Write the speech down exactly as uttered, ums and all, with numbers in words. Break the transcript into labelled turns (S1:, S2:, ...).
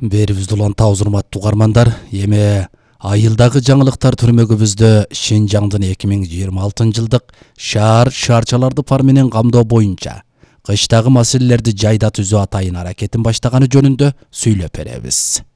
S1: Берибизди улантабыз, урматтуу угармандар. Эми айылдагы жаңылыктар түрмөгүбүздө Шинжаңдын эки миң жыйырма алтынчы жылдык шаар шаарчаларды пар менен камдоо боюнча кыштагы маселелерди жайда түзүү атайын аракетин баштаганы жөнүндө сүйлөп беребиз.